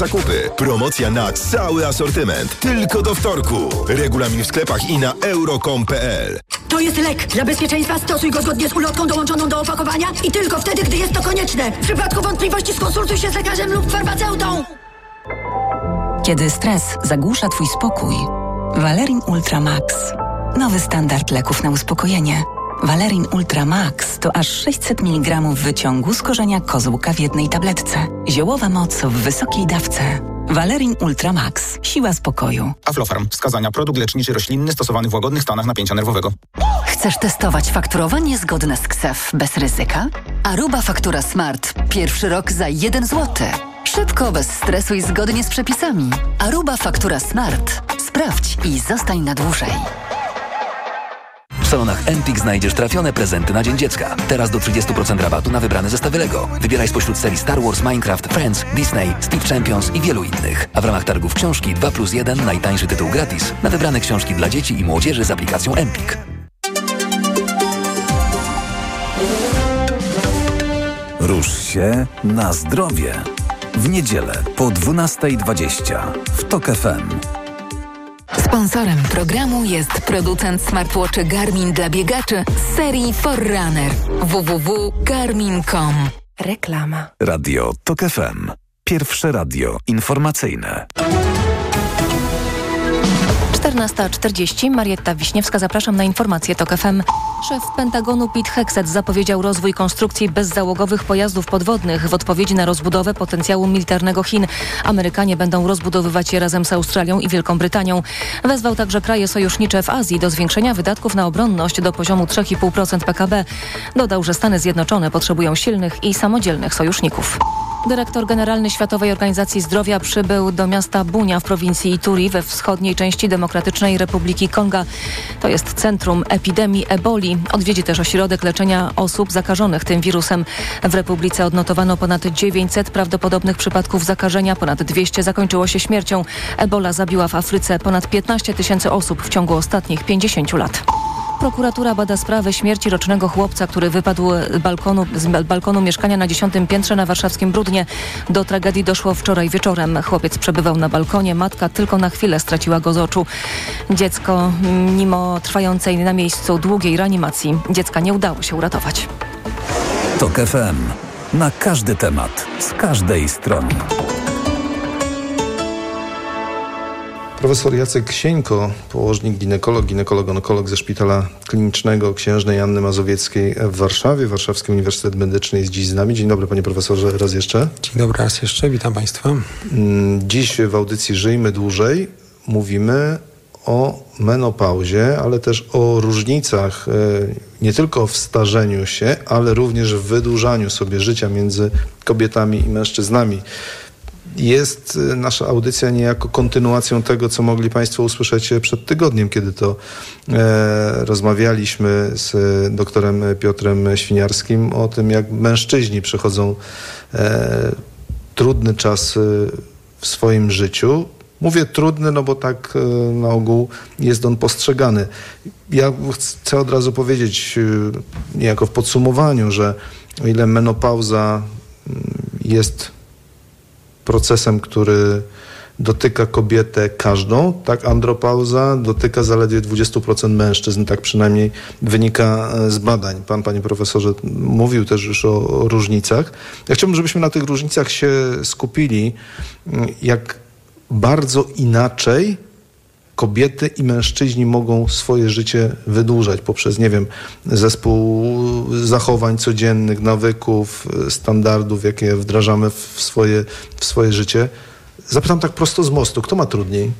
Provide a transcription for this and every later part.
Zakupy. Promocja na cały asortyment. Tylko do wtorku. Regulamin w sklepach i na euro.com.pl. To jest lek. Dla bezpieczeństwa stosuj go zgodnie z ulotką dołączoną do opakowania i tylko wtedy, gdy jest to konieczne. W przypadku wątpliwości skonsultuj się z lekarzem lub farmaceutą. Kiedy stres zagłusza twój spokój, Valerin Ultra Max. Nowy standard leków na uspokojenie. Valerin Ultra Max to aż 600 mg wyciągu z korzenia kozłka w jednej tabletce. Ziołowa moc w wysokiej dawce. Valerin Ultra Max. Siła spokoju. Aflofarm. Wskazania. Produkt leczniczy roślinny stosowany w łagodnych stanach napięcia nerwowego. Chcesz testować fakturowanie zgodne z KSEF bez ryzyka? Aruba Faktura Smart. Pierwszy rok za 1 zł. Szybko, bez stresu i zgodnie z przepisami. Aruba Faktura Smart. Sprawdź i zostań na dłużej. W salonach Empik znajdziesz trafione prezenty na Dzień Dziecka. Teraz do 30% rabatu na wybrane zestawy Lego. Wybieraj spośród serii Star Wars, Minecraft, Friends, Disney, Steve Champions i wielu innych. A w ramach targów książki 2+1 najtańszy tytuł gratis na wybrane książki dla dzieci i młodzieży z aplikacją Empik. Rusz się na zdrowie. W niedzielę po 12:20 w TOK FM. Sponsorem programu jest producent smartwatchy Garmin dla biegaczy z serii Forerunner. www.garmin.com. Reklama. Radio TOK FM. Pierwsze radio informacyjne. 14:40. Marietta Wiśniewska, zapraszam na informacje TOK FM. Szef Pentagonu Pete Hegseth zapowiedział rozwój konstrukcji bezzałogowych pojazdów podwodnych w odpowiedzi na rozbudowę potencjału militarnego Chin. Amerykanie będą rozbudowywać je razem z Australią i Wielką Brytanią. Wezwał także kraje sojusznicze w Azji do zwiększenia wydatków na obronność do poziomu 3,5% PKB. Dodał, że Stany Zjednoczone potrzebują silnych i samodzielnych sojuszników. Dyrektor generalny Światowej Organizacji Zdrowia przybył do miasta Bunia w prowincji Ituri we wschodniej części Demokratycznej Republiki Konga. To jest centrum epidemii eboli. Odwiedzi też ośrodek leczenia osób zakażonych tym wirusem. W Republice odnotowano ponad 900 prawdopodobnych przypadków zakażenia, ponad 200 zakończyło się śmiercią. Ebola zabiła w Afryce ponad 15 000 osób w ciągu ostatnich 50 lat. Prokuratura bada sprawę śmierci rocznego chłopca, który wypadł z balkonu mieszkania na 10. piętrze na warszawskim Brudnie. Do tragedii doszło wczoraj wieczorem. Chłopiec przebywał na balkonie, matka tylko na chwilę straciła go z oczu. Dziecko, mimo trwającej na miejscu długiej reanimacji, dziecka nie udało się uratować. TOK FM. Na każdy temat, z każdej strony. Profesor Jacek Sieńko, położnik, ginekolog-onkolog ze Szpitala Klinicznego Księżnej Anny Mazowieckiej w Warszawie. Warszawski Uniwersytet Medyczny jest dziś z nami. Dzień dobry, panie profesorze, raz jeszcze. Dzień dobry, raz jeszcze, witam państwa. Dziś w audycji Żyjmy Dłużej mówimy o menopauzie, ale też o różnicach nie tylko w starzeniu się, ale również w wydłużaniu sobie życia między kobietami i mężczyznami. Jest nasza audycja niejako kontynuacją tego, co mogli państwo usłyszeć przed tygodniem, kiedy to rozmawialiśmy z doktorem Piotrem Świniarskim o tym, jak mężczyźni przechodzą trudny czas w swoim życiu. Mówię trudny, no bo tak na ogół jest on postrzegany. Ja chcę od razu powiedzieć niejako w podsumowaniu, że o ile menopauza jest procesem, który dotyka kobietę każdą, tak andropauza dotyka zaledwie 20% mężczyzn, tak przynajmniej wynika z badań. Pan, panie profesorze, mówił też już o różnicach. Ja chciałbym, żebyśmy na tych różnicach się skupili, jak bardzo inaczej kobiety i mężczyźni mogą swoje życie wydłużać poprzez, nie wiem, zespół zachowań codziennych, nawyków, standardów, jakie wdrażamy w swoje życie. Zapytam tak prosto z mostu, kto ma trudniej?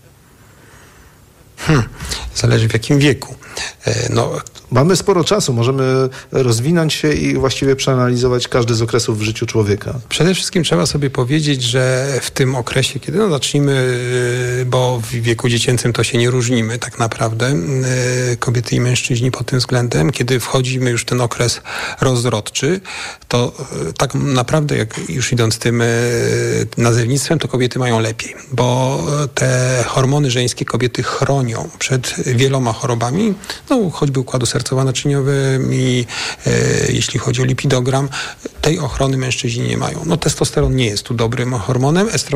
Zależy w jakim wieku. Mamy sporo czasu, możemy rozwinąć się i właściwie przeanalizować każdy z okresów w życiu człowieka. Przede wszystkim trzeba sobie powiedzieć, że w tym okresie, kiedy zacznijmy, bo w wieku dziecięcym to się nie różnimy tak naprawdę, kobiety i mężczyźni pod tym względem, kiedy wchodzimy już w ten okres rozrodczy, to tak naprawdę, jak już idąc tym nazewnictwem, to kobiety mają lepiej, bo te hormony żeńskie kobiety chronią przed wieloma chorobami, choćby układu sercowo-naczyniowym i jeśli chodzi o lipidogram, tej ochrony mężczyźni nie mają. Testosteron nie jest tu dobrym hormonem,